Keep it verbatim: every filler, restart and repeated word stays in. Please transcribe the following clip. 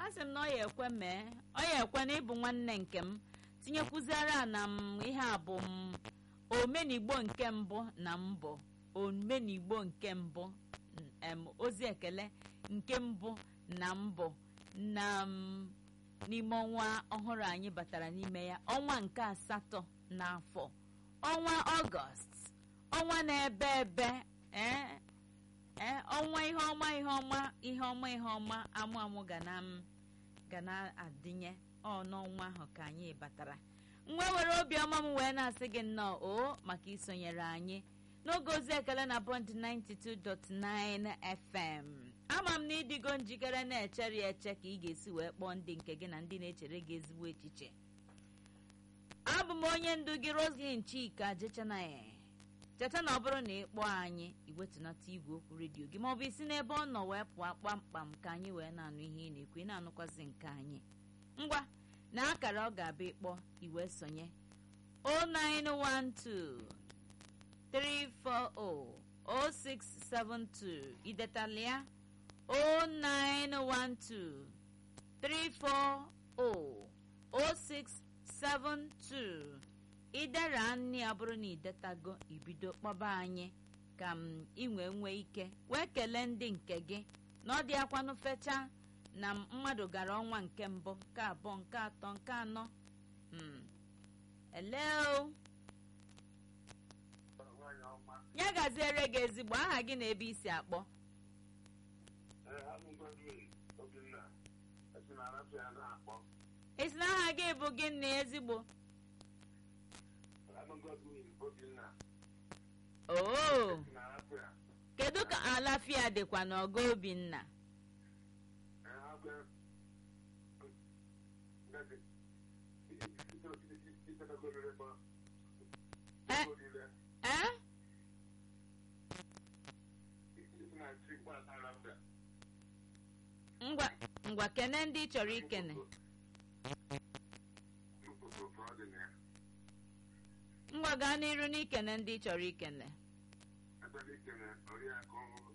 asị m na ọ ya ekwe mee ọ ya ekwe na ịbụ nwanne nke m tinyekwuziara na m ihe a bụ m omenigbo nke mbụ na mbụ omenigbo nke mbụ em ozi ekele nke mbụ na mbụ na m n'ime ọnwa ọhụrụ anyị batara n'ime ya ọnwa nke asatọ n'afọ ọnwa ọgọst ọnwa na-ebe ebe ee ee ọnwa ihe ọma ihe ọma ihe ọma ihe ọma amụ amụ ga na m ga na-adịnye ọ n'ọnwa ahụ ka anyị batara nwa were obiọma m wee na-asị gị nnọọ o maka isonyere anyị n'oge ozi ekele na Bond ninety-two point nine F M ama m na ịdịgo njikere na-echere ya eche ka ị ga-esi wee kpọọ ndị nke gị na ndị na-echere gị ezigbo echiche abụ m onye ndu gị Roslyn Chika Jechanaya cheta na ọ bụrụ na ị kpọọ anyị iwetunata igwe okwu redio gị maọbụ isi n'ebe ọ nọ wee pụọ kpamkpam ka anyị wee na-anụ ihe ị na-ekwu ị na-anụkwazị nke anyị ngwa na akara ọ ga-abịa ịkpọ iwe sonye oh nine one two three four oh oh six seven two idetalia oh nine one two three four oh oh six seven two idera nne ya bụrụ na idetago ibido kpọba anyị ka m inwe nwe ike wee kelee ndị nke gị na ọ dị akwanụ fecha na mmadụ gara ọnwa nke mbụ nke abụọ nke atọ nke anọ mm. Hello ya gaziere gị ezigbo aha gị na ebe isi akpọ isi na aha gị bụ gị na ezigbo oo kedu ka alafia dịkwa n'ọgọ Obinna eh eh ngwa ngwa kene ndị chọrọ ikene ngwa gaa n'iru n'ikene ndị chọrọ ikene